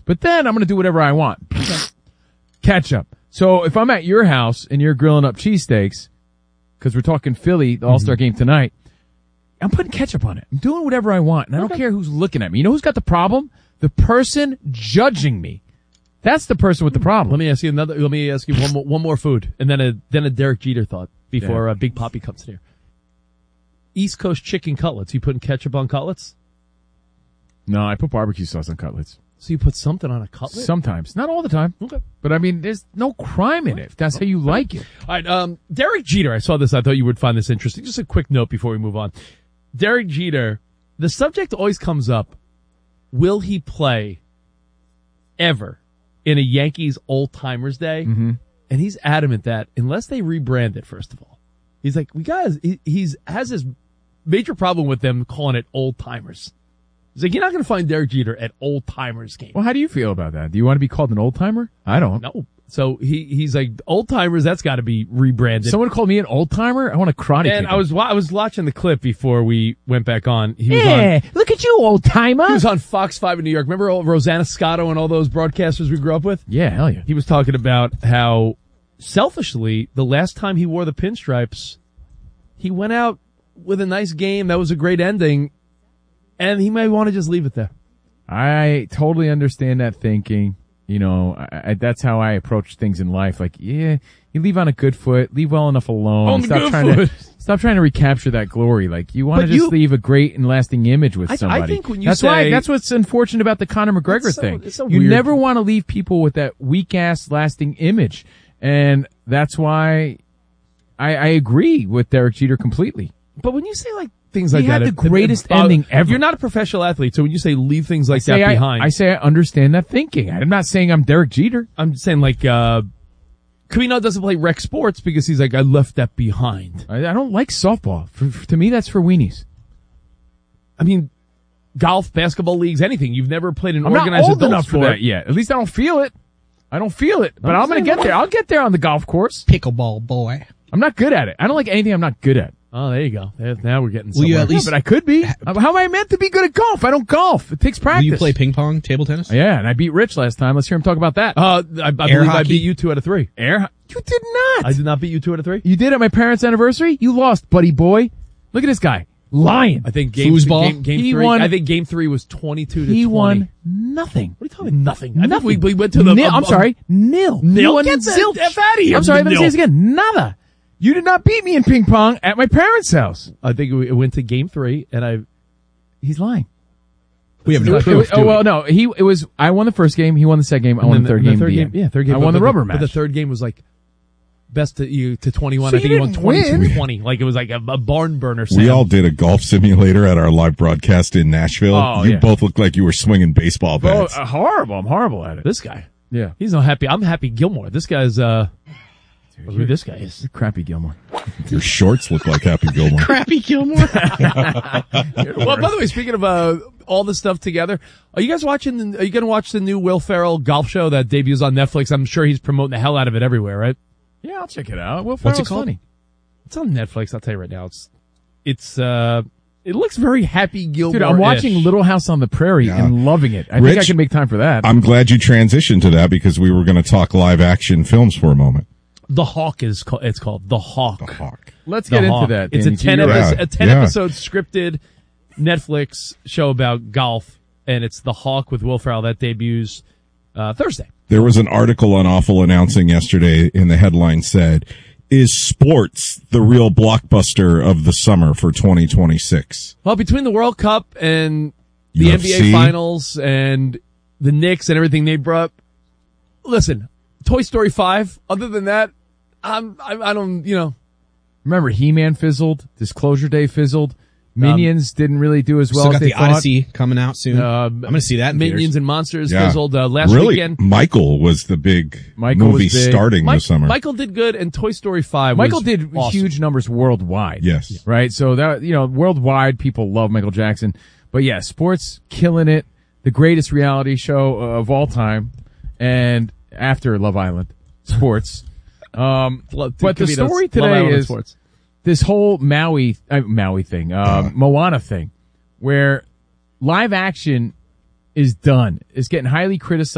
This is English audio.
But then I'm going to do whatever I want. Ketchup. So if I'm at your house and you're grilling up cheesesteaks, because we're talking Philly, the All-Star game tonight, I'm putting ketchup on it. I'm doing whatever I want, and I don't care who's looking at me. You know who's got the problem? The person judging me. That's the person with the problem. Let me ask you one more food, and then a Derek Jeter thought before Big Poppy comes in here. East Coast chicken cutlets. You putting ketchup on cutlets? No, I put barbecue sauce on cutlets. So you put something on a cutlet? Sometimes. Not all the time. Okay. But I mean, there's no crime in it, if that's how you like it. All right, Derek Jeter, I saw this. I thought you would find this interesting. Just a quick note before we move on. Derek Jeter, the subject always comes up, will he play ever in a Yankees old-timers day? Mm-hmm. And he's adamant that unless they rebrand it, first of all. He's like, he has this major problem with them calling it old-timers. He's like, you're not going to find Derek Jeter at old-timers games. Well, how do you feel about that? Do you want to be called an old-timer? I don't. No. So he's like, old-timers, that's got to be rebranded. Someone called me an old-timer? I want to karate And kick I was watching the clip before we went back on. Look at you, old-timer. He was on Fox 5 in New York. Remember Rosanna Scotto and all those broadcasters we grew up with? Yeah, hell yeah. He was talking about how, selfishly, the last time he wore the pinstripes, he went out with a nice game. That was a great ending. And he might want to just leave it there. I totally understand that thinking. You know, that's how I approach things in life. Like, yeah, you leave on a good foot, leave well enough alone. Stop trying to recapture that glory. Like, you want to just leave a great and lasting image with somebody. I think when you that's what's unfortunate about the Conor McGregor thing. You never want to leave people with that weak ass lasting image. And that's why I agree with Derek Jeter completely. But when you say like things like that, the greatest ending ever. You're not a professional athlete, so when you say leave things like that behind, I say I understand that thinking. I'm not saying I'm Derek Jeter. I'm saying like Camino doesn't play rec sports because he's like, I left that behind. I don't like softball. To me, that's for weenies. I mean, golf, basketball leagues, anything. You've never played an organized not old adult enough sport for that yet. At least I don't feel it. But I'm going to get there. I'll get there on the golf course. Pickleball boy. I'm not good at it. I don't like anything I'm not good at. Oh, there you go. Now we're getting somewhere. Will you at least, but I could be. How am I meant to be good at golf? I don't golf. It takes practice. Will you play ping pong, table tennis? Yeah, and I beat Rich last time. Let's hear him talk about that. I believe I beat you 2 out of 3. You did not. I did not beat you 2 out of 3. You did at my parents' anniversary? You lost, buddy boy. Look at this guy. Lying. I think game 3 won. I think game 3 was 22 to 20. He won nothing. What are you talking nothing? I Nothing. think we went to the nil. I'm sorry. Nil. Nil. Get the F out of here. I'm sorry. Let me Nil. say this again. Nada. You did not beat me in ping pong at my parents' house. I think it went to game 3 and he's lying. We have no proof. No. I won the first game. He won the second game. I won the third game. Third game. I won the rubber match. But the third game was like best to 21. So I think he won 22 win. 20. Like it was like a barn burner. We all did a golf simulator at our live broadcast in Nashville. Oh, you both looked like you were swinging baseball bats. Horrible. I'm horrible at it. This guy. Yeah. He's not happy. I'm Happy Gilmore. This guy's who this guy is. Crappy Gilmore. Your shorts look like Happy Gilmore. Crappy Gilmore. Well, by the way, speaking of all this stuff together, are you guys watching? Are you going to watch the new Will Ferrell golf show that debuts on Netflix? I'm sure he's promoting the hell out of it everywhere, right? Yeah, I'll check it out. Will What's it Ferrell's called? funny. It's on Netflix. I'll tell you right now. It looks very Happy Gilmore. Dude, I'm watching Little House on the Prairie and loving it. I think I Rich, can make time for that. I'm glad you transitioned to that because we were going to talk live action films for a moment. The Hawk it's called The Hawk. The Hawk. Let's get into that. It's Danny. a 10 episode scripted Netflix show about golf, and it's The Hawk with Will Ferrell that debuts Thursday. There was an article on Awful announcing yesterday, and the headline said, "Is sports the real blockbuster of the summer for 2026?" Well, between the World Cup and the UFC. NBA Finals and the Knicks and everything they brought, listen, Toy Story 5. Other than that, I don't. Remember, He-Man fizzled. Disclosure Day fizzled. Minions didn't really do as well Still as got they the thought. Odyssey coming out soon. I'm going to see that in Minions theaters. and Monsters Yeah. fizzled last Really, weekend. Michael was the big movie starting this summer. Michael did good, and Toy Story 5 Michael was did awesome. huge numbers worldwide. Yes. Right? So that, worldwide people love Michael Jackson. But yeah, sports killing it. The greatest reality show of all time. And after Love Island, sports. But the story today is this whole Maui thing, Moana thing, where live action is done. It's getting highly criticized.